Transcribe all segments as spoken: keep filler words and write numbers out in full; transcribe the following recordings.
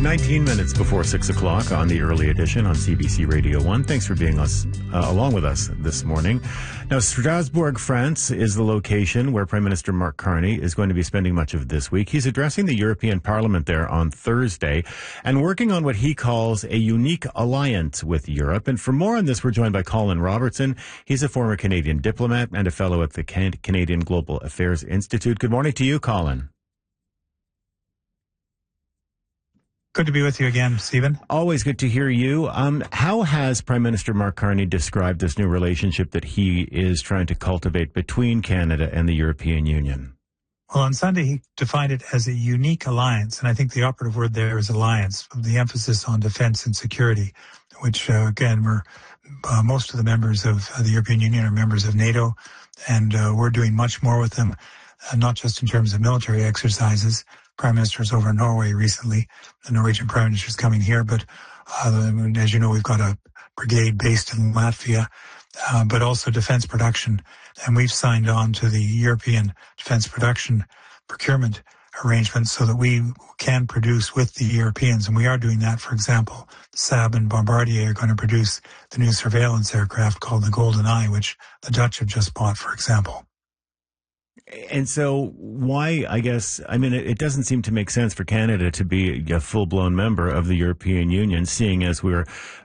nineteen minutes before six o'clock on the early edition on C B C Radio one. Thanks for being us uh, along with us this morning. Now, Strasbourg, France is the location where Prime Minister Mark Carney is going to be spending much of this week. He's addressing the European Parliament there on Thursday and working on what he calls a unique alliance with Europe. And for more on this, we're joined by Colin Robertson. He's a former Canadian diplomat and a fellow at the Can- Canadian Global Affairs Institute. Good morning to you, Colin. Good to be with you again, Stephen. Always good to hear you. Um, how has Prime Minister Mark Carney described this new relationship that he is trying to cultivate between Canada and the European Union? Well, on Sunday, he defined it as a unique alliance, and I think the operative word there is alliance, with the emphasis on defense and security, which, uh, again, we're, uh, most of the members of uh, the European Union are members of NATO, and uh, we're doing much more with them, uh, not just in terms of military exercises. Prime Minister was over in Norway recently. The Norwegian Prime Minister is coming here, but uh, as you know, we've got a brigade based in Latvia, uh, but also defense production. And we've signed on to the European defense production procurement arrangement so that we can produce with the Europeans. And we are doing that. For example, Saab and Bombardier are going to produce the new surveillance aircraft called the Golden Eye, which the Dutch have just bought, for example. And so why, I guess, I mean, it, it doesn't seem to make sense for Canada to be a full-blown member of the European Union, seeing as we're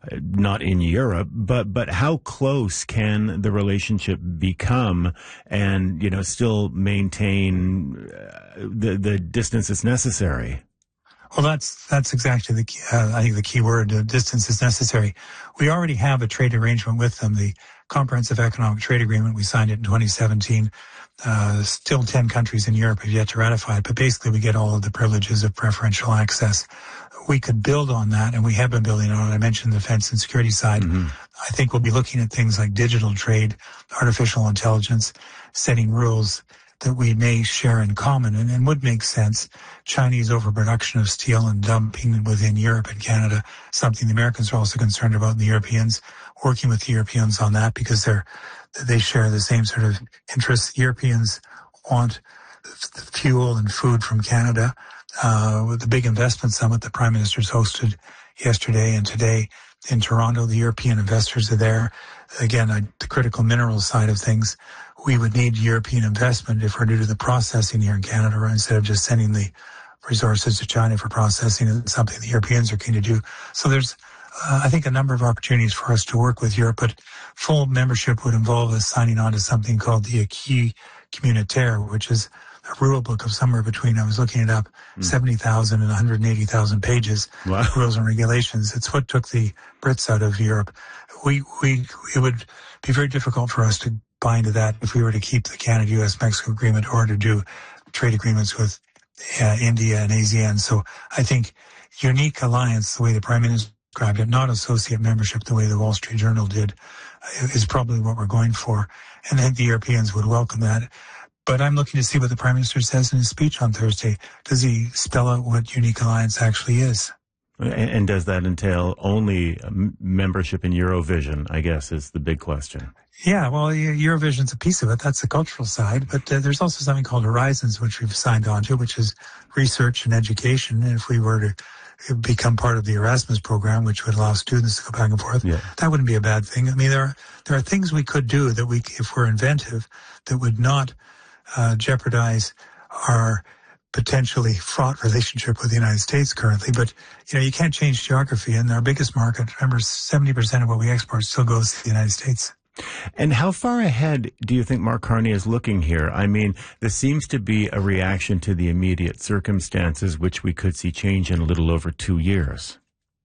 not in Europe, but, but how close can the relationship become and, you know, still maintain uh, the, the distance that's necessary? Well, that's that's exactly the key, uh, I think the key word. Uh, distance is necessary. We already have a trade arrangement with them, the Comprehensive Economic Trade Agreement. We signed it in twenty seventeen. Uh, still ten countries in Europe have yet to ratify it, but basically we get all of the privileges of preferential access. We could build on that, and we have been building on it. I mentioned the defense and security side. Mm-hmm. I think we'll be looking at things like digital trade, artificial intelligence, setting rules that we may share in common and, and would make sense. Chinese overproduction of steel and dumping within Europe and Canada, something the Americans are also concerned about, and the Europeans, working with the Europeans on that because they're they share the same sort of interests. Europeans want the fuel and food from Canada. Uh, with the big investment summit the Prime Minister's hosted yesterday and today in Toronto, the European investors are there. Again, I, the critical minerals side of things, we would need European investment if we're to do the processing here in Canada, right, instead of just sending the resources to China for processing. It's something the Europeans are keen to do. So there's, uh, I think, a number of opportunities for us to work with Europe, but full membership would involve us signing on to something called the Acquis Communautaire, which is a rule book of somewhere between, I was looking it up, mm. seventy thousand and one hundred eighty thousand pages, wow. Rules and regulations. It's what took the Brits out of Europe. We, we, it would be very difficult for us to buy into that if we were to keep the Canada-U S Mexico agreement or to do trade agreements with uh, India and A S E A N. So I think unique alliance, the way the Prime Minister described it, not associate membership the way the Wall Street Journal did, is probably what we're going for. And I think the Europeans would welcome that. But I'm looking to see what the Prime Minister says in his speech on Thursday. Does he spell out what unique alliance actually is? And does that entail only membership in Eurovision, I guess, is the big question. Yeah, well, Eurovision's a piece of it. That's the cultural side. But uh, there's also something called Horizons, which we've signed on to, which is research and education. And if we were to become part of the Erasmus program, which would allow students to go back and forth, yeah. that wouldn't be a bad thing. I mean, there are, there are things we could do that we, if we're inventive, that would not uh, jeopardize our potentially fraught relationship with the United States currently. But, you know, you can't change geography. And our biggest market, remember, seventy percent of what we export still goes to the United States. And how far ahead do you think Mark Carney is looking here? I mean, this seems to be a reaction to the immediate circumstances, which we could see change in a little over two years.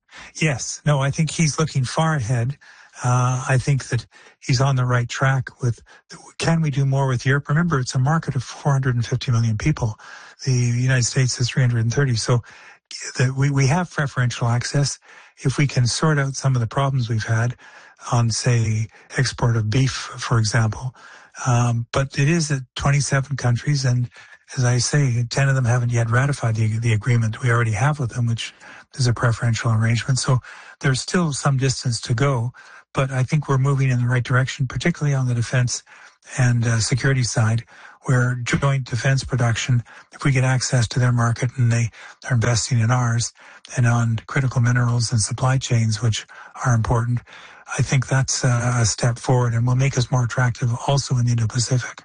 Yes. No, I think he's looking far ahead. Uh, I think that he's on the right track with, can we do more with Europe? Remember, it's a market of four hundred fifty million people. The United States is three hundred thirty. So the, we, we have preferential access. If we can sort out some of the problems we've had on, say, export of beef, for example. Um, but it is at twenty-seven countries. And as I say, ten of them haven't yet ratified the, the agreement we already have with them, which is a preferential arrangement. So there's still some distance to go. But I think we're moving in the right direction, particularly on the defense and uh, security side, where joint defense production, if we get access to their market and they are investing in ours, and on critical minerals and supply chains, which are important, I think that's a step forward and will make us more attractive also in the Indo-Pacific.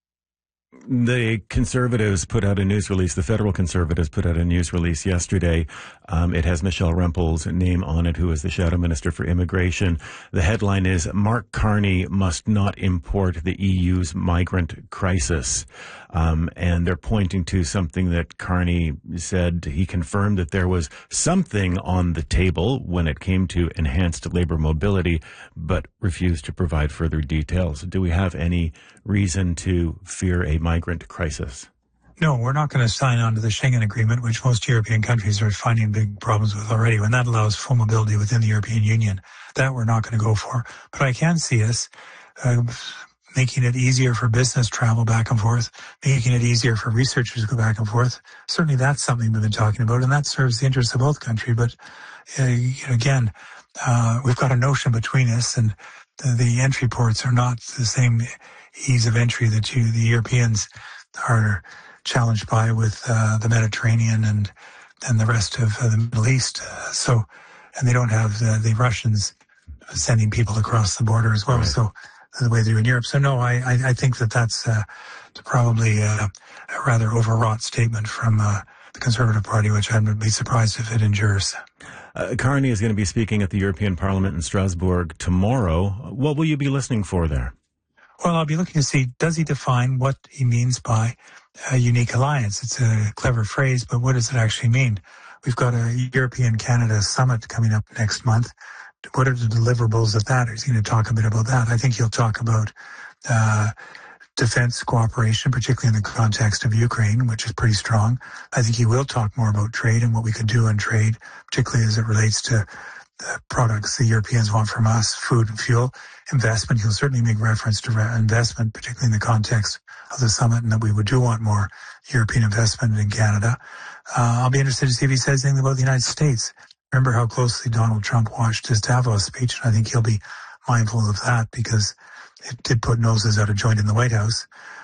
The Conservatives put out a news release, the federal Conservatives put out a news release yesterday. Um, it has Michelle Rempel's name on it, who is the Shadow Minister for Immigration. The headline is, Mark Carney must not import the E U's migrant crisis. Um, and they're pointing to something that Carney said. He confirmed that there was something on the table when it came to enhanced labor mobility, but refused to provide further details. Do we have any reason to fear a migrant crisis? No, we're not going to sign on to the Schengen Agreement, which most European countries are finding big problems with already. When that allows full mobility within the European Union, that we're not going to go for. But I can see us uh, making it easier for business travel back and forth, making it easier for researchers to go back and forth. Certainly that's something we've been talking about, and that serves the interests of both countries. But uh, again, uh, we've got a notion between us, and the, the entry ports are not the same ease of entry that you, the Europeans are challenged by with uh, the Mediterranean and and the rest of uh, the Middle East. Uh, so, and they don't have the, the Russians sending people across the border as well. Right. So the way they do in Europe. So no, I I, I think that that's uh, probably uh, a rather overwrought statement from uh, the Conservative Party, which I would be surprised if it endures. Uh, Carney is going to be speaking at the European Parliament in Strasbourg tomorrow. What will you be listening for there? Well, I'll be looking to see, does he define what he means by a unique alliance? It's a clever phrase, but what does it actually mean? We've got a European-Canada summit coming up next month. What are the deliverables of that? He's going to talk a bit about that. I think he'll talk about uh, defense cooperation, particularly in the context of Ukraine, which is pretty strong. I think he will talk more about trade and what we could do in trade, particularly as it relates to the products the Europeans want from us, food and fuel. Investment, he'll certainly make reference to investment, particularly in the context of the summit, and that we would do want more European investment in Canada. Uh, I'll be interested to see if he says anything about the United States. Remember how closely Donald Trump watched his Davos speech, and I think he'll be mindful of that because it did put noses out of joint in the White House.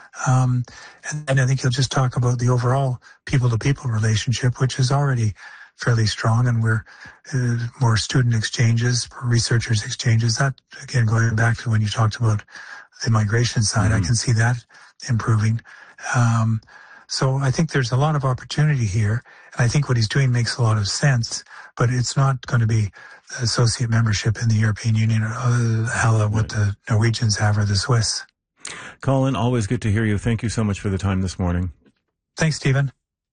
Um, and, and I think he'll just talk about the overall people-to-people relationship, which is already fairly strong, and we're uh, more student exchanges, researchers exchanges. That, again, going back to when you talked about the migration side, mm-hmm. I can see that improving. Um, so I think there's a lot of opportunity here, and I think what he's doing makes a lot of sense, but it's not going to be associate membership in the European Union, or uh, a la what the Norwegians have or the Swiss. Colin, always good to hear you. Thank you so much for the time this morning. Thanks, Stephen.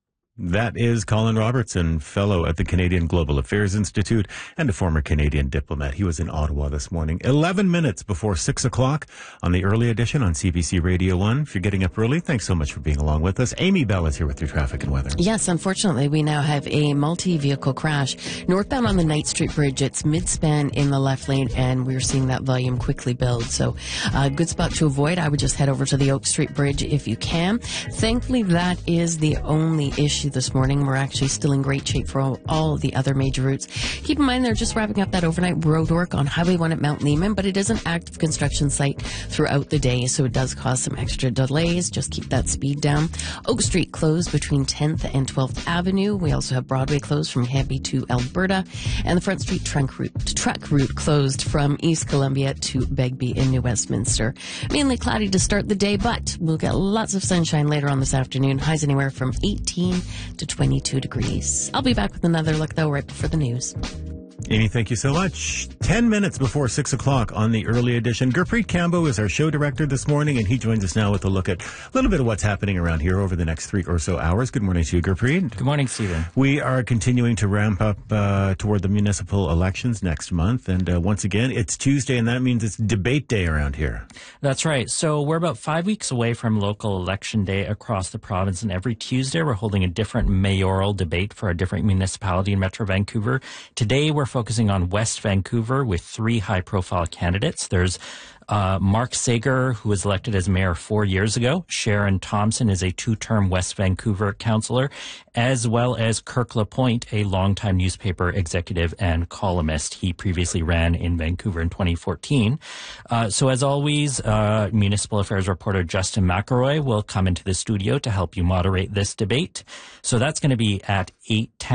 That is Colin Robertson, fellow at the Canadian Global Affairs Institute and a former Canadian diplomat. He was in Ottawa this morning, eleven minutes before six o'clock on the early edition on C B C Radio one. If you're getting up early, thanks so much for being along with us. Amy Bell is here with your traffic and weather. Yes, unfortunately, we now have a multi-vehicle crash northbound on the Knight Street Bridge. It's mid-span in the left lane, and we're seeing that volume quickly build. So a uh, good spot to avoid. I would just head over to the Oak Street Bridge if you can. Thankfully, that is the only issue this morning. We're actually still in great shape for all, all of the other major routes. Keep in mind, they're just wrapping up that overnight road work on Highway one at Mount Lehman, but it is an active construction site throughout the day, so it does cause some extra delays. Just keep that speed down. Oak Street closed between tenth and twelfth Avenue. We also have Broadway closed from Hampby to Alberta, and the Front Street trunk route, truck route closed from East Columbia to Begbie in New Westminster. Mainly cloudy to start the day, but we'll get lots of sunshine later on this afternoon. Highs anywhere from eighteen to twenty-two degrees. I'll be back with another look, though, right before the news. Amy, thank you so much. Ten minutes before six o'clock on the early edition. Gurpreet Kambo is our show director this morning, and he joins us now with a look at a little bit of what's happening around here over the next three or so hours. Good morning to you, Gurpreet. Good morning, Stephen. We are continuing to ramp up uh, toward the municipal elections next month, and uh, once again, it's Tuesday, and that means it's debate day around here. That's right. So we're about five weeks away from local election day across the province, and every Tuesday we're holding a different mayoral debate for a different municipality in Metro Vancouver. Today we're focused focusing on West Vancouver with three high-profile candidates. There's Uh, Mark Sager, who was elected as mayor four years ago. Sharon Thompson is a two-term West Vancouver councillor, as well as Kirk Lapointe, a longtime newspaper executive and columnist. He previously ran in Vancouver in twenty fourteen. Uh, so as always, uh, Municipal Affairs reporter Justin McElroy will come into the studio to help you moderate this debate. So that's going to be at eight ten.